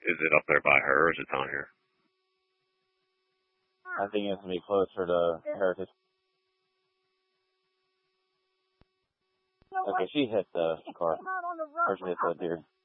Is it up there by her, or is it down here? I think it's going to be closer to Heritage. Okay, she hit the car. Or she hit the deer.